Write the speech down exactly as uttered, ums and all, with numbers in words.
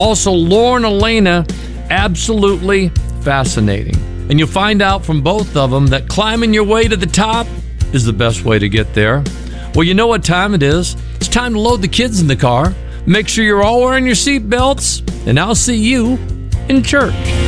Also, Lauren Elena, absolutely fascinating. And you'll find out from both of them that climbing your way to the top is the best way to get there. Well, you know what time it is. It's time to load the kids in the car. Make sure you're all wearing your seat belts, and I'll see you in church.